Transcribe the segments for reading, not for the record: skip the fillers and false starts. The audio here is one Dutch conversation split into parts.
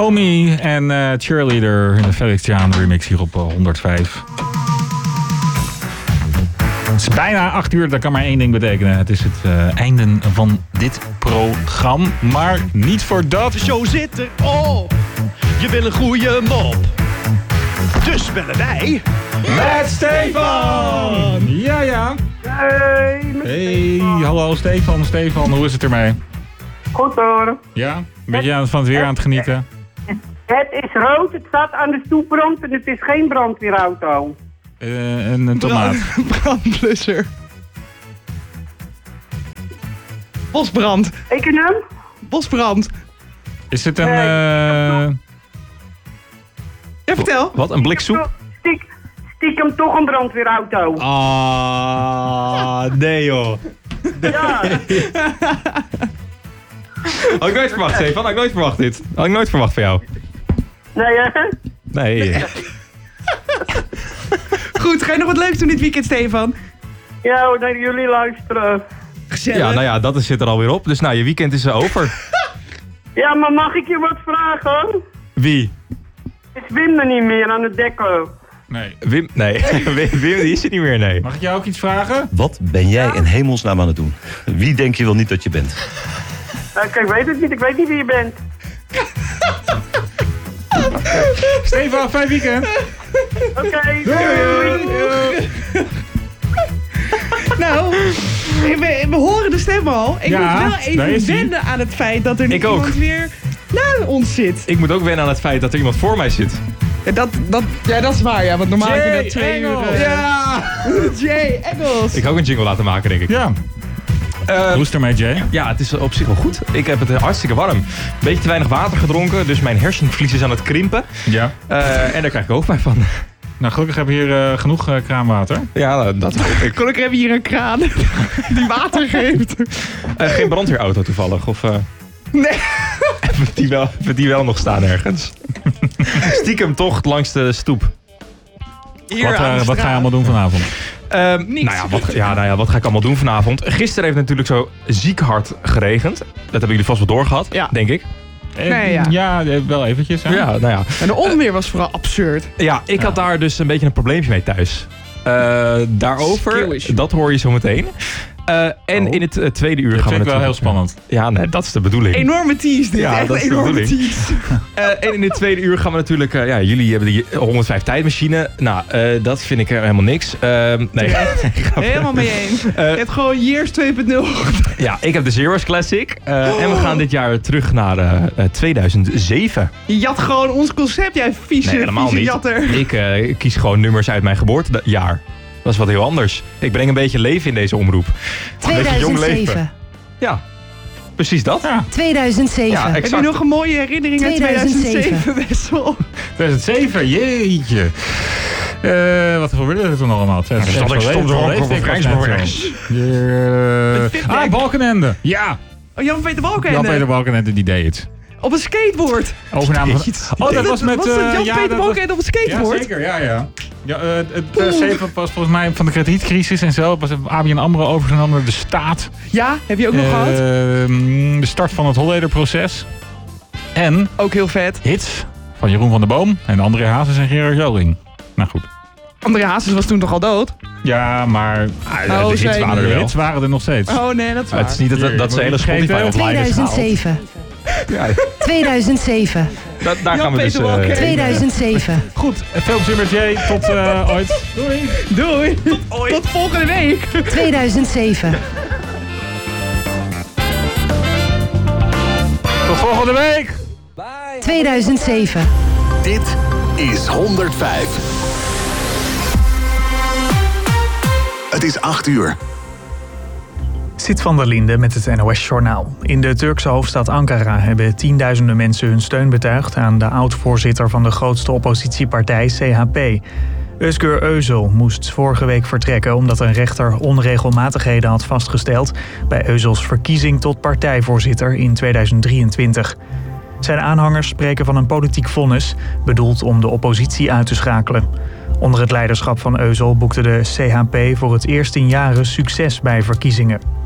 Naomi en Cheerleader in de Felix Jaan remix hier op 105. Het is bijna 8 uur, dat kan maar één ding betekenen. Het is het einde van dit programma, maar niet voor dat. De show zit erop. Je wil een goede mop. Dus bellen wij met Stefan! Ja. Hey, hallo Stefan. Stefan, hoe is het ermee? Goed hoor. Ja? Ben je van het weer aan het genieten? Het is rood, het staat aan de stoeprand en het is geen brandweerauto. Een tomaat. Brandblusser. Bosbrand. Ik ken hem? Bosbrand. Is het een... Ja, vertel. Wat, een bliksoep? Stiekem toch een brandweerauto. Nee joh. Ja. Had ik nooit verwacht, Stefan. Had ik nooit verwacht dit. Had ik nooit verwacht van jou. Nee, hè? Nee. Goed, ga je nog wat leuks doen dit weekend, Stefan? Ja, naar jullie luisteren. Gezellig. Ja, nou ja, dat zit er alweer op. Dus nou, je weekend is over. Ja, maar mag ik je wat vragen? Wie? Is Wim er niet meer aan het dekken? Nee. Wim? Nee. Wim die is er niet meer, nee. Mag ik jou ook iets vragen? Wat ben jij in hemelsnaam aan het doen? Wie denk je wel niet dat je bent? Ik weet het niet, ik weet niet wie je bent. Stefan, fijn weekend. Oké, Doei. Nou, we horen de stem al. Ik Ja, moet wel daar even is hij. wennen aan het feit dat er Ik ook. iemand weer na ons zit. Ik moet ook wennen aan het feit dat er iemand voor mij zit. Ja, dat is waar, ja. Want normaal heb je Jay dat 2 uur... Engels. Ja! Jay Engels. Ik ga ook een jingle laten maken, denk ik. Ja. Hoe is het ermee, Jay? Ja, het is op zich wel goed. Ik heb het hartstikke warm. Beetje te weinig water gedronken, dus mijn hersenvlies is aan het krimpen. Ja. En daar krijg ik hoofdpijn van. Nou, gelukkig hebben we hier genoeg kraanwater. Ja, dat hoop ik. Gelukkig hebben we hier een kraan die water geeft. Geen brandweerauto toevallig, of... Nee. Hebben die wel nog staan ergens? Stiekem toch langs de stoep. Wat ga je allemaal doen vanavond? Niks. Nou ja, wat ga ik allemaal doen vanavond? Gisteren heeft het natuurlijk zo ziek hard geregend. Dat hebben jullie vast wel doorgehad, Ja. denk ik. Nee, ja. Wel eventjes. Hè? Ja, nou ja. En de onweer was vooral absurd. Ja, ik had daar dus een beetje een probleempje mee thuis. Daarover, Skill issue. dat hoor je zo meteen. En in het tweede uur Dat gaan we vind ik wel heel natuurlijk- spannend. Ja, nee, dat is de bedoeling. Enorme tease dit. Ja, Echt dat een is de enorme bedoeling. tease. En in het tweede uur gaan we natuurlijk... jullie hebben die 105 tijdmachine. Nou, dat vind ik helemaal niks. Nee. Helemaal mee eens. Je hebt gewoon Years 2.0. Ja, ik heb de Zero's Classic. En we gaan dit jaar terug naar 2007. Je jat gewoon ons concept, jij vieze, Nee, helemaal vieze niet. jatter. Ik kies gewoon nummers uit mijn geboortejaar. Dat is wat heel anders. Ik breng een beetje leven in deze omroep. Een beetje jong leven. 2007. Ja, precies dat. Ja. 2007. Ja, Heb je nog een mooie herinnering aan 2007, Wessel? 2007, jeetje. Wat gebeurde er toen allemaal? stond er ook over Rijksborgers. Balkenende. Ja, Oh, Jan-Peter Balkenende. Jan-Peter Balkenende die deed het. Op een skateboard. Overname van... Oh, dat was met... Was dat Jan-Peter Balkenende op een Ja, skateboard? zeker. Ja. Het zeven was volgens mij van de kredietcrisis en zo. Was ABN AMRO overgenomen door de staat. Ja, heb je ook nog gehad? De start van het Hollederproces. En Ook heel vet. hits van Jeroen van der Boom en André Hazes en Gerard Joling. Nou goed. André Hazes was toen toch al dood? Ja, maar de hits zei waren er die. wel. Hits waren er nog steeds. Oh nee, dat is waar. Het is niet dat ze hele vergeten. Spotify offline is gehaald. 2007. Ja, 2007. daar gaan we dus... Jan-Peter Balkenende. 2007. Goed, veel plezier met Jay. Tot ooit. Doei. Doei. Tot volgende week. 2007. Tot volgende week. 2007. Dit is 105. Het is 8 uur. Sit van der Linde met het NOS-journaal. In de Turkse hoofdstad Ankara hebben tienduizenden mensen hun steun betuigd aan de oud-voorzitter van de grootste oppositiepartij CHP. Özgür Özel moest vorige week vertrekken omdat een rechter onregelmatigheden had vastgesteld bij Özels verkiezing tot partijvoorzitter in 2023. Zijn aanhangers spreken van een politiek vonnis, bedoeld om de oppositie uit te schakelen. Onder het leiderschap van Özel boekte de CHP voor het eerst in jaren succes bij verkiezingen.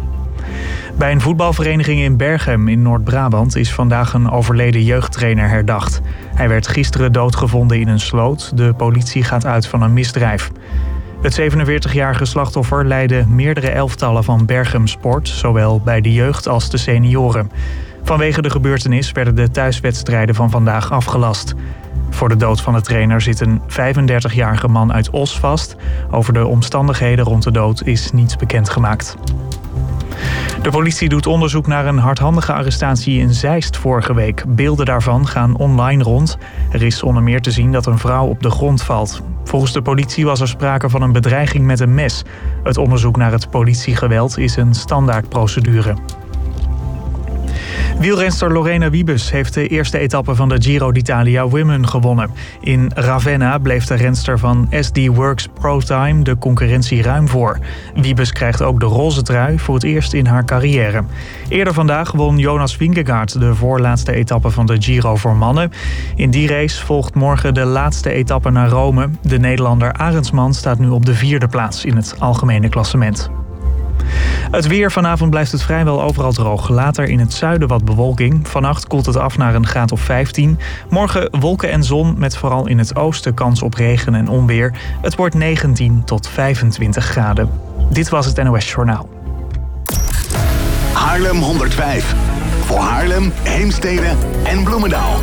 Bij een voetbalvereniging in Berchem in Noord-Brabant is vandaag een overleden jeugdtrainer herdacht. Hij werd gisteren doodgevonden in een sloot. De politie gaat uit van een misdrijf. Het 47-jarige slachtoffer leidde meerdere elftallen van Berchem Sport, zowel bij de jeugd als de senioren. Vanwege de gebeurtenis werden de thuiswedstrijden van vandaag afgelast. Voor de dood van de trainer zit een 35-jarige man uit Os vast. Over de omstandigheden rond de dood is niets bekendgemaakt. De politie doet onderzoek naar een hardhandige arrestatie in Zeist vorige week. Beelden daarvan gaan online rond. Er is onder meer te zien dat een vrouw op de grond valt. Volgens de politie was er sprake van een bedreiging met een mes. Het onderzoek naar het politiegeweld is een standaardprocedure. Wielrenster Lorena Wiebes heeft de eerste etappe van de Giro d'Italia Women gewonnen. In Ravenna bleef de renster van SD Works ProTime de concurrentie ruim voor. Wiebes krijgt ook de roze trui voor het eerst in haar carrière. Eerder vandaag won Jonas Vingegaard de voorlaatste etappe van de Giro voor mannen. In die race volgt morgen de laatste etappe naar Rome. De Nederlander Arendsman staat nu op de 4e plaats in het algemene klassement. Het weer. Vanavond blijft het vrijwel overal droog. Later in het zuiden wat bewolking. Vannacht koelt het af naar een graad of 15. Morgen wolken en zon met vooral in het oosten kans op regen en onweer. Het wordt 19 tot 25 graden. Dit was het NOS Journaal. Haarlem 105. Voor Haarlem, Heemstede en Bloemendaal.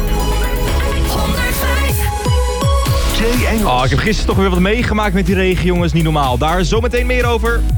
105. Jay Engels. Ik heb gisteren toch weer wat meegemaakt met die regen, jongens. Niet normaal. Daar zometeen meer over.